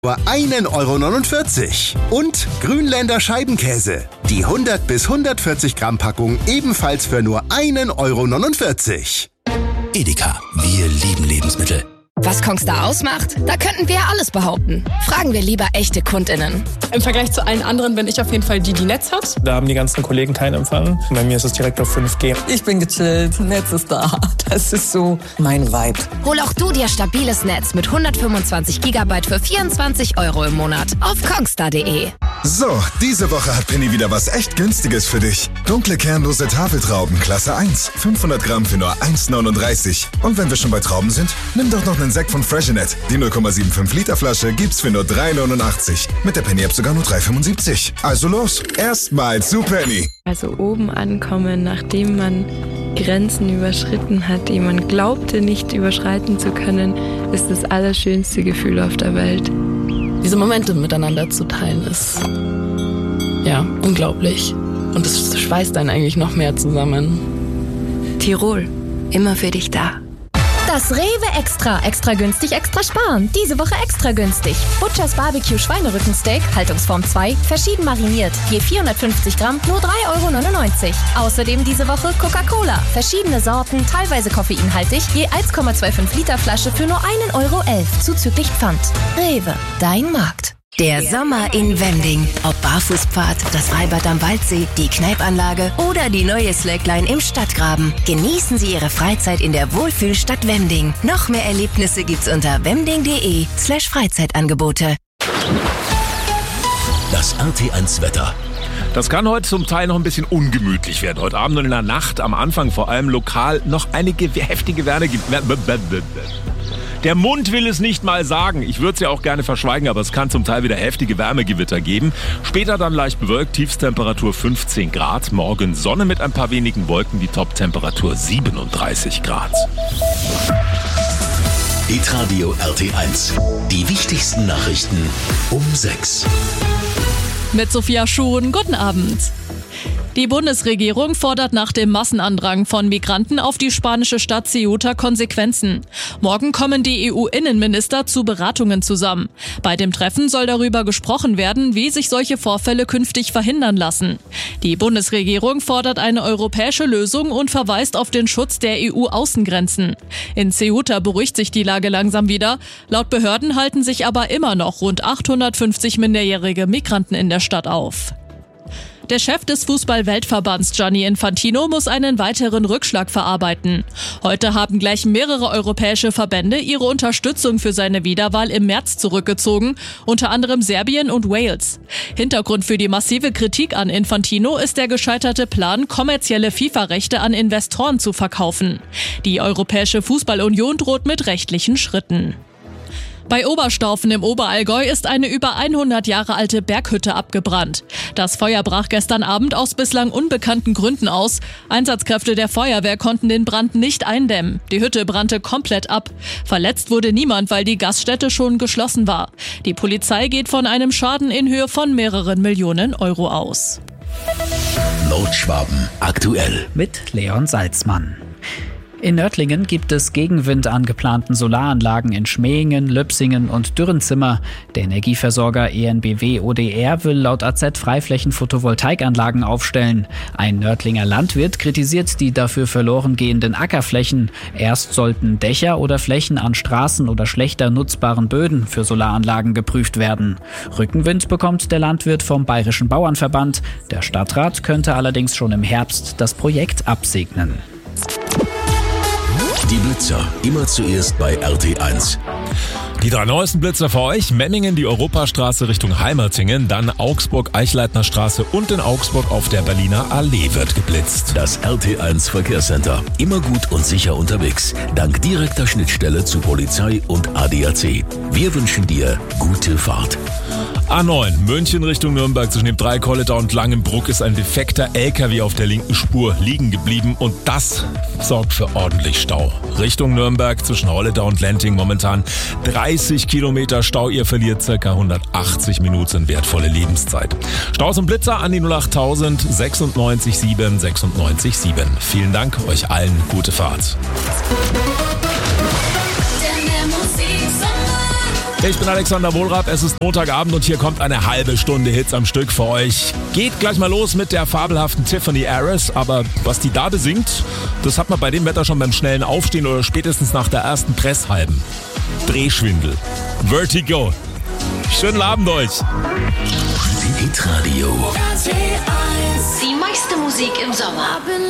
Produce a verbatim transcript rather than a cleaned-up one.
nur einen Euro neunundvierzig. Und Grünländer Scheibenkäse. Die hundert bis hundertvierzig Gramm Packung ebenfalls für nur einen Euro neunundvierzig. Edeka, wir lieben Lebensmittel. Was Kongstar ausmacht? Da könnten wir alles behaupten. Fragen wir lieber echte KundInnen. Im Vergleich zu allen anderen bin ich auf jeden Fall die, die Netz hat. Da haben die ganzen Kollegen keinen Empfang. Bei mir ist es direkt auf fünf G. Ich bin gechillt, Netz ist da. Das ist so mein Vibe. Hol auch du dir stabiles Netz mit hundertfünfundzwanzig Gigabyte für vierundzwanzig Euro im Monat auf kongstar punkt de. So, diese Woche hat Penny wieder was echt Günstiges für dich. Dunkle kernlose Tafeltrauben, Klasse eins. fünfhundert Gramm für nur eins neununddreißig. Und wenn wir schon bei Trauben sind, nimm doch noch einen Sekt von Freshenet. Die null Komma fünfundsiebzig Liter Flasche gibt's für nur drei neunundachtzig. Mit der Penny-App sogar nur drei fünfundsiebzig. Also los, erstmal zu Penny. Also oben ankommen, nachdem man Grenzen überschritten hat, die man glaubte nicht überschreiten zu können, ist das allerschönste Gefühl auf der Welt. Diese Momente miteinander zu teilen ist, ja, unglaublich. Und es schweißt einen eigentlich noch mehr zusammen. Tirol, immer für dich da. Das Rewe Extra. Extra günstig, extra sparen. Diese Woche extra günstig. Butchers Barbecue Schweinerückensteak, Haltungsform zwei, verschieden mariniert. Je vierhundertfünfzig Gramm, nur drei Euro neunundneunzig. Außerdem diese Woche Coca-Cola. Verschiedene Sorten, teilweise koffeinhaltig, je eins Komma fünfundzwanzig Liter Flasche für nur einen Euro elf. Zuzüglich Pfand. Rewe, dein Markt. Der Sommer in Wending. Ob Barfußpfad, das Freibad am Waldsee, die Kneipanlage oder die neue Slackline im Stadtgraben. Genießen Sie Ihre Freizeit in der Wohlfühlstadt Wending. Noch mehr Erlebnisse gibt's unter wending punkt de slash Freizeitangebote. Das R T eins Wetter. Das kann heute zum Teil noch ein bisschen ungemütlich werden. Heute Abend und in der Nacht, am Anfang vor allem lokal, noch einige heftige Wärme. Der Mund will es nicht mal sagen. Ich würde es ja auch gerne verschweigen, aber es kann zum Teil wieder heftige Wärmegewitter geben. Später dann leicht bewölkt, Tiefstemperatur fünfzehn Grad. Morgen Sonne mit ein paar wenigen Wolken, die Toptemperatur siebenunddreißig Grad. Hitradio R T eins. Die wichtigsten Nachrichten um sechs. Mit Sophia Schuhn, guten Abend. Die Bundesregierung fordert nach dem Massenandrang von Migranten auf die spanische Stadt Ceuta Konsequenzen. Morgen kommen die E U-Innenminister zu Beratungen zusammen. Bei dem Treffen soll darüber gesprochen werden, wie sich solche Vorfälle künftig verhindern lassen. Die Bundesregierung fordert eine europäische Lösung und verweist auf den Schutz der E U-Außengrenzen. In Ceuta beruhigt sich die Lage langsam wieder. Laut Behörden halten sich aber immer noch rund achthundertfünfzig minderjährige Migranten in der Stadt auf. Der Chef des Fußball-Weltverbands Gianni Infantino muss einen weiteren Rückschlag verarbeiten. Heute haben gleich mehrere europäische Verbände ihre Unterstützung für seine Wiederwahl im März zurückgezogen, unter anderem Serbien und Wales. Hintergrund für die massive Kritik an Infantino ist der gescheiterte Plan, kommerzielle FIFA-Rechte an Investoren zu verkaufen. Die Europäische Fußballunion droht mit rechtlichen Schritten. Bei Oberstaufen im Oberallgäu ist eine über hundert Jahre alte Berghütte abgebrannt. Das Feuer brach gestern Abend aus bislang unbekannten Gründen aus. Einsatzkräfte der Feuerwehr konnten den Brand nicht eindämmen. Die Hütte brannte komplett ab. Verletzt wurde niemand, weil die Gaststätte schon geschlossen war. Die Polizei geht von einem Schaden in Höhe von mehreren Millionen Euro aus. Nordschwaben aktuell mit Leon Salzmann. In Nördlingen gibt es Gegenwind an geplanten Solaranlagen in Schmähingen, Lübsingen und Dürrenzimmer. Der Energieversorger E N B W O D R will laut A Z Freiflächen-Photovoltaikanlagen aufstellen. Ein Nördlinger Landwirt kritisiert die dafür verloren gehenden Ackerflächen. Erst sollten Dächer oder Flächen an Straßen oder schlechter nutzbaren Böden für Solaranlagen geprüft werden. Rückenwind bekommt der Landwirt vom Bayerischen Bauernverband. Der Stadtrat könnte allerdings schon im Herbst das Projekt absegnen. Die Blitzer, immer zuerst bei R T eins. Die drei neuesten Blitzer für euch: Memmingen, die Europastraße Richtung Heimertingen, dann Augsburg-Eichleitner Straße und in Augsburg auf der Berliner Allee wird geblitzt. Das R T eins Verkehrscenter, immer gut und sicher unterwegs, dank direkter Schnittstelle zu Polizei und A D A C. Wir wünschen dir gute Fahrt. A neun, München Richtung Nürnberg zwischen dem Dreikolleter und Langenbruck ist ein defekter L K W auf der linken Spur liegen geblieben und das sorgt für ordentlich Stau. Richtung Nürnberg zwischen Holleder und Lenting momentan dreißig Kilometer Stau, ihr verliert ca. hundertachtzig Minuten wertvolle Lebenszeit. Staus und Blitzer an die null acht tausend sechsundneunzig sieben sechsundneunzig sieben. Vielen Dank, euch allen gute Fahrt. Denn der Musiksommer Ich bin Alexander Wohlrath, es ist Montagabend und hier kommt eine halbe Stunde Hits am Stück für euch. Geht gleich mal los mit der fabelhaften Tiffany Harris, aber was die da besingt, das hat man bei dem Wetter schon beim schnellen Aufstehen oder spätestens nach der ersten Presshalben. Drehschwindel. Vertigo. Schönen Abend euch. Hitradio. Die meiste Musik im Sommer.